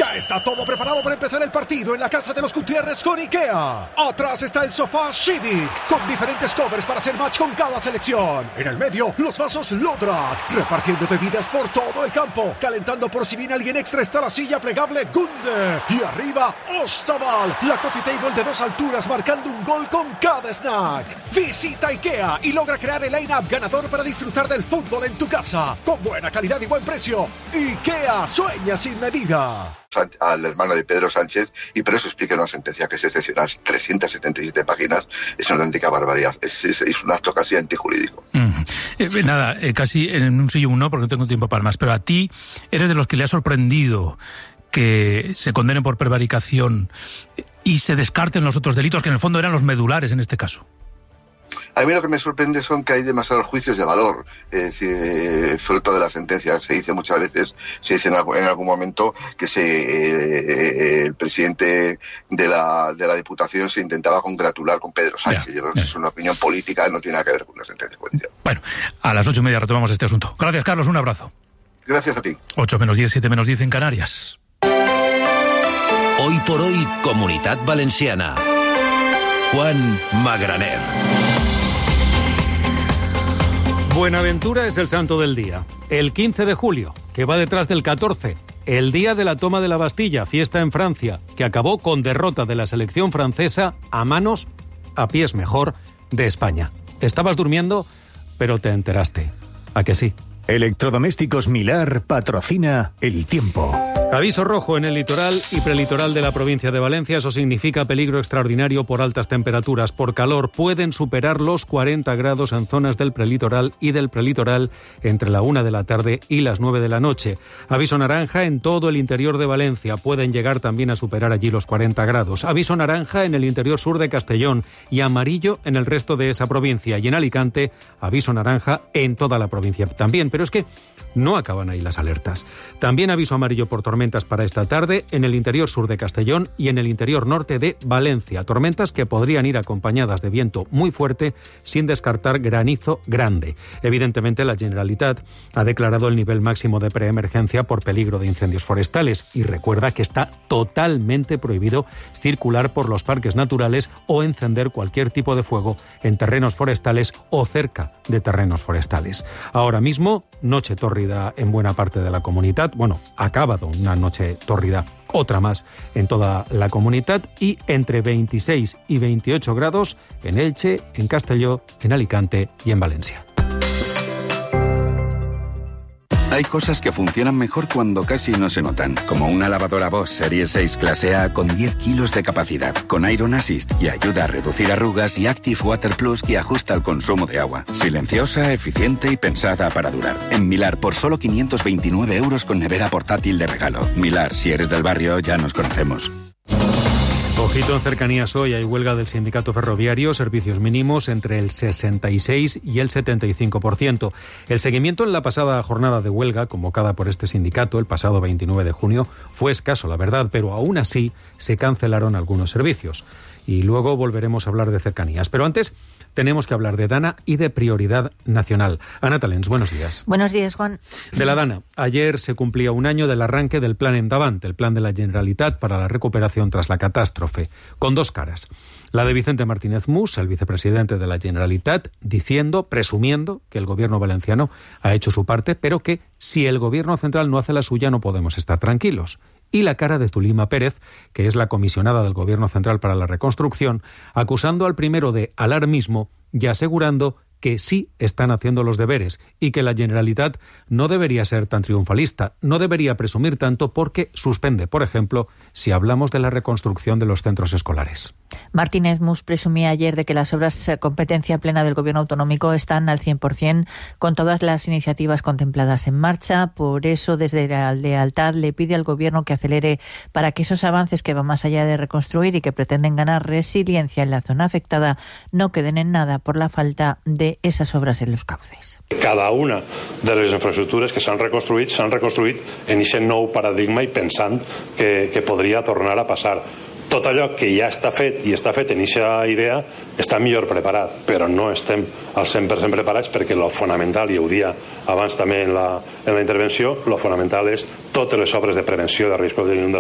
Ya está todo preparado para empezar el partido en la casa de los Gutiérrez con IKEA. Atrás está el sofá Civic, con diferentes covers para hacer match con cada selección. En el medio, los vasos Lodrat, repartiendo bebidas por todo el campo. Calentando por si viene alguien extra está la silla plegable Gunde. Y arriba, Ostaval, la coffee table de 2 alturas marcando un gol con cada snack. Visita IKEA y logra crear el line-up ganador para disfrutar del fútbol en tu casa. Con buena calidad y buen precio. IKEA sueña sin medida. Al hermano de Pedro Sánchez, y por eso explica una sentencia que es excepcional, 377 páginas, es una auténtica barbaridad, es un acto casi antijurídico. Casi en un sí y un no, porque no tengo tiempo para más, pero a ti eres de los que le ha sorprendido que se condenen por prevaricación y se descarten los otros delitos, que en el fondo eran los medulares en este caso. A mí lo que me sorprende son que hay demasiados juicios de valor, es decir, fruto de la sentencia. Se dice muchas veces, se dice en algún momento que el presidente de la Diputación se intentaba congratular con Pedro Sánchez. Yo creo que es una opinión política, no tiene nada que ver con una sentencia judicial. Bueno, a las 8:30 retomamos este asunto. Gracias, Carlos, un abrazo. Gracias a ti. 8 menos 10, 7 menos 10 en Canarias. Hoy por hoy, Comunitat Valenciana. Juan Magraner. Buenaventura es el santo del día. El 15 de julio, que va detrás del 14, el día de la toma de la Bastilla, fiesta en Francia, que acabó con derrota de la selección francesa a manos, a pies mejor, de España. Estabas durmiendo, pero te enteraste. ¿A que sí? Electrodomésticos Milar patrocina El Tiempo. Aviso rojo en el litoral y prelitoral de la provincia de Valencia. Eso significa peligro extraordinario por altas temperaturas. Por calor pueden superar los 40 grados en zonas del prelitoral y del prelitoral entre la 1 de la tarde y las 9 de la noche. Aviso naranja en todo el interior de Valencia. Pueden llegar también a superar allí los 40 grados. Aviso naranja en el interior sur de Castellón y amarillo en el resto de esa provincia. Y en Alicante, aviso naranja en toda la provincia también. Pero es que no acaban ahí las alertas. También aviso amarillo por tormentas para esta tarde en el interior sur de Castellón y en el interior norte de Valencia. Tormentas que podrían ir acompañadas de viento muy fuerte, sin descartar granizo grande. Evidentemente, la Generalitat ha declarado el nivel máximo de preemergencia por peligro de incendios forestales y recuerda que está totalmente prohibido circular por los parques naturales o encender cualquier tipo de fuego en terrenos forestales o cerca de terrenos forestales. Ahora mismo, noche tórrida en buena parte de la comunidad. Bueno, ha acabado una noche tórrida, otra más en toda la comunidad, y entre 26 y 28 grados en Elche, en Castelló, en Alicante y en Valencia. Hay cosas que funcionan mejor cuando casi no se notan, como una lavadora Bosch Serie 6 clase A con 10 kilos de capacidad, con Iron Assist y ayuda a reducir arrugas, y Active Water Plus, que ajusta el consumo de agua. Silenciosa, eficiente y pensada para durar. En Milar, por solo 529 euros con nevera portátil de regalo. Milar, si eres del barrio, ya nos conocemos. Ojito en cercanías hoy, hay huelga del sindicato ferroviario, servicios mínimos entre el 66 y el 75%. El seguimiento en la pasada jornada de huelga, convocada por este sindicato el pasado 29 de junio, fue escaso, la verdad, pero aún así se cancelaron algunos servicios. Y luego volveremos a hablar de cercanías. Pero antes tenemos que hablar de Dana y de prioridad nacional. Ana Talens, buenos días. Buenos días, Juan. De la Dana, ayer se cumplía un año del arranque del Plan Endavant, el plan de la Generalitat para la recuperación tras la catástrofe, con dos caras. La de Vicente Martínez Mus, el vicepresidente de la Generalitat, diciendo, presumiendo, que el gobierno valenciano ha hecho su parte, pero que si el gobierno central no hace la suya no podemos estar tranquilos. Y la cara de Zulima Pérez, que es la comisionada del Gobierno Central para la Reconstrucción, acusando al primero de alarmismo y asegurando que sí están haciendo los deberes y que la Generalitat no debería ser tan triunfalista, no debería presumir tanto porque suspende, por ejemplo, si hablamos de la reconstrucción de los centros escolares. Martínez Mus presumía ayer de que las obras competencia plena del Gobierno autonómico están al 100% con todas las iniciativas contempladas en marcha. Por eso, desde la lealtad, le pide al Gobierno que acelere para que esos avances que van más allá de reconstruir y que pretenden ganar resiliencia en la zona afectada no queden en nada por la falta de esas obras en los cauces. Cada una de les infraestructures que s'han reconstruït en aquest nou paradigma i pensant que podria tornar a passar. Tot allò que ja està fet i està fet en aquesta idea està millor preparat, però no estem al 100% preparats perquè lo fonamental, i ho dia abans també en la intervenció, lo fonamental és totes les obres de prevenció de riscos d'inundació